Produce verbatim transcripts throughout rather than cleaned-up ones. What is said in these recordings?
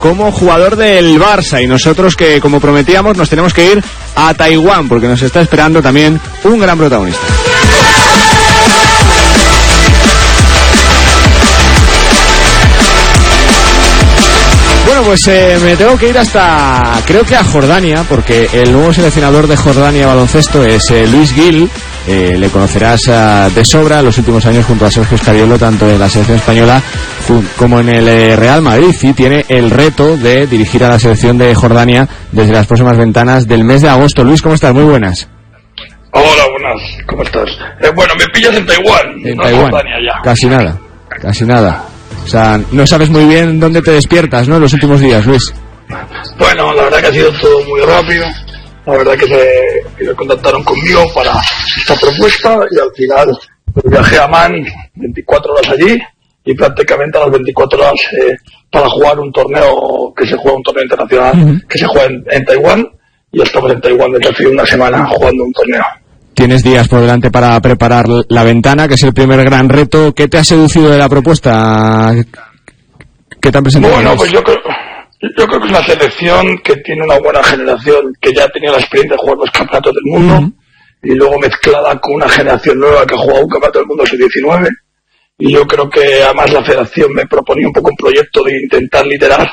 como jugador del Barça, y nosotros que, como prometíamos, nos tenemos que ir a Taiwán porque nos está esperando también un gran protagonista. Bueno, pues eh, me tengo que ir hasta, creo que a Jordania, porque el nuevo seleccionador de Jordania baloncesto es eh, Luis Gil. Eh, le conocerás uh, de sobra en los últimos años junto a Sergio Scariolo, tanto en la selección española como en el eh, Real Madrid, y tiene el reto de dirigir a la selección de Jordania desde las próximas ventanas del mes de agosto. Luis, ¿cómo estás? Muy buenas. Hola, buenas, ¿cómo estás? Eh, bueno, me pillas en Taiwán, en no Taiwán. En Jordania ya. Casi nada, casi nada. O sea, no sabes muy bien dónde te despiertas, ¿no?, en los últimos días, Luis. Bueno, la verdad que ha sido todo muy rápido. La verdad que se que contactaron conmigo para esta propuesta y al final viajé a Amán, veinticuatro horas allí, y prácticamente a las veinticuatro horas eh, para jugar un torneo que se juega, un torneo internacional uh-huh. que se juega en, en Taiwán, y ya estamos en Taiwán desde hace una semana jugando un torneo. Tienes días por delante para preparar la ventana, que es el primer gran reto. ¿Qué te ha seducido de la propuesta que te han presentado? Bueno, pues yo creo... Yo creo que es una selección que tiene una buena generación, que ya ha tenido la experiencia de jugar los campeonatos del mundo, uh-huh. y luego mezclada con una generación nueva que ha jugado un campeonato del mundo sub diecinueve, y yo creo que además la federación me proponía un poco un proyecto de intentar liderar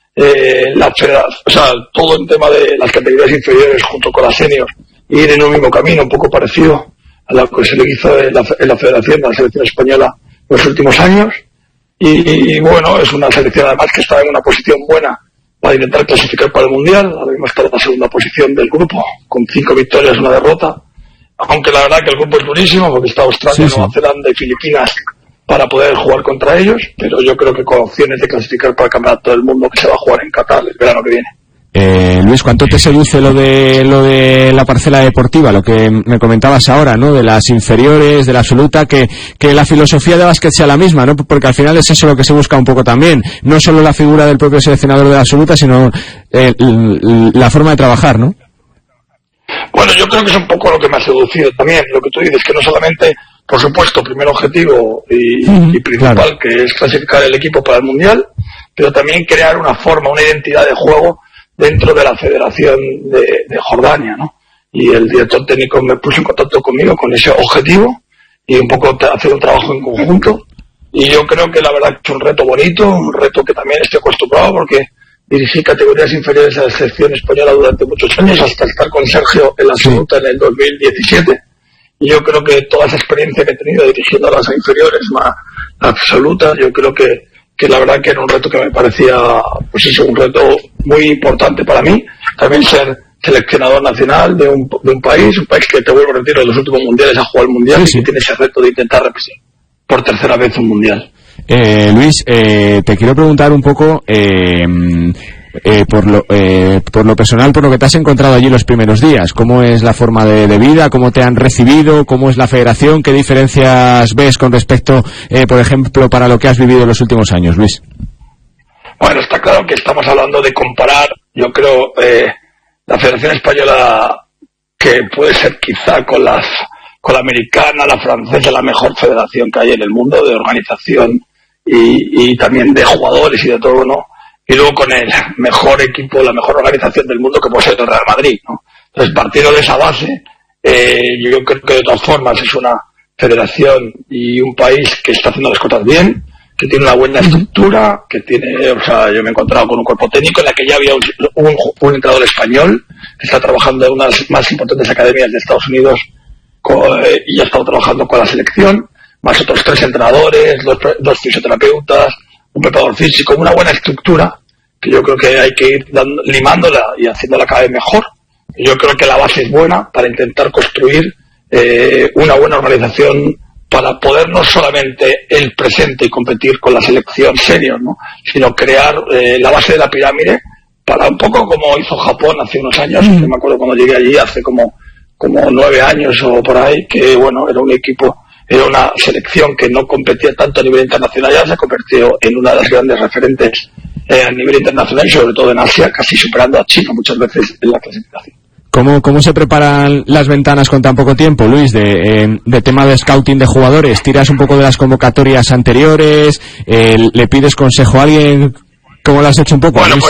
eh, la federación, o sea, todo el tema de las categorías inferiores junto con las seniors, y ir en un mismo camino, un poco parecido a lo que se le hizo en la, en la federación de la selección española en los últimos años. Y, y bueno, es una selección además que está en una posición buena para intentar clasificar para el Mundial. Ahora mismo está en la segunda posición del grupo, con cinco victorias y una derrota. Aunque la verdad que el grupo es durísimo, porque está Australia, sí, Nueva sí. Zelanda y Filipinas para poder jugar contra ellos, pero yo creo que con opciones de clasificar para el Campeonato del Mundo que se va a jugar en Qatar el verano que viene. Eh, Luis, ¿cuánto te seduce lo de lo de la parcela deportiva, lo que me comentabas ahora, ¿no?, de las inferiores, de la absoluta, que, que la filosofía de básquet sea la misma, ¿no?, porque al final es eso lo que se busca un poco también, no solo la figura del propio seleccionador de la absoluta, sino eh, la forma de trabajar, ¿no? Bueno, yo creo que es un poco lo que me ha seducido también, lo que tú dices, que no solamente, por supuesto, primer objetivo y, uh-huh, y principal, claro, que es clasificar el equipo para el Mundial, pero también crear una forma, una identidad de juego dentro de la Federación de, de Jordania, ¿no? Y el director técnico me puso en contacto conmigo con ese objetivo y un poco hacer un trabajo en conjunto. Y yo creo que la verdad que es un reto bonito, un reto que también estoy acostumbrado porque dirigí categorías inferiores a la selección española durante muchos años, hasta estar con Sergio en la absoluta en el dos mil diecisiete. Y yo creo que toda esa experiencia que he tenido dirigiendo a las inferiores más la absoluta, yo creo que que la verdad que era un reto que me parecía, pues eso, un reto muy importante para mí. También ser seleccionador nacional de un, de un país, un país que, te vuelvo a repetir, en los últimos mundiales ha jugado el mundial, sí, sí, y que tiene ese reto de intentar repetir por tercera vez un mundial. Eh, Luis, eh, te quiero preguntar un poco, eh, eh, por lo eh, por lo personal, por lo que te has encontrado allí los primeros días. ¿Cómo es la forma de, de vida? ¿Cómo te han recibido? ¿Cómo es la federación? ¿Qué diferencias ves con respecto, eh, por ejemplo, para lo que has vivido en los últimos años, Luis? Bueno, está claro que estamos hablando de comparar, yo creo, eh, la Federación Española, que puede ser quizá con las con la americana, la francesa, la mejor federación que hay en el mundo de organización y, y también de jugadores y de todo, ¿no? Y luego con el mejor equipo, la mejor organización del mundo que puede ser el Real Madrid, ¿no? Entonces, partiendo de esa base, eh, yo creo que de todas formas es una federación y un país que está haciendo las cosas bien, que tiene una buena estructura, que tiene, o sea, yo me he encontrado con un cuerpo técnico en la que ya había un, un, un entrenador español que está trabajando en unas más importantes academias de Estados Unidos con, eh, y ya ha estado trabajando con la selección, más otros tres entrenadores, dos, dos fisioterapeutas, un preparador físico, una buena estructura que yo creo que hay que ir dando, limándola y haciéndola cada vez mejor. Yo creo que la base es buena para intentar construir eh, una buena organización para poder no solamente el presente y competir con la selección senior, ¿no?, sino crear eh, la base de la pirámide para un poco como hizo Japón hace unos años. Mm. Yo me acuerdo cuando llegué allí hace como, como nueve años o por ahí, que bueno, era un equipo, era una selección que no competía tanto a nivel internacional, ya se convirtió en una de las grandes referentes eh, a nivel internacional y sobre todo en Asia, casi superando a China muchas veces en la clasificación. ¿Cómo, ¿Cómo se preparan las ventanas con tan poco tiempo, Luis? De, eh, de tema de scouting de jugadores, ¿tiras un poco de las convocatorias anteriores? Eh, ¿Le pides consejo a alguien? ¿Cómo lo has hecho un poco? Bueno, Luis? pues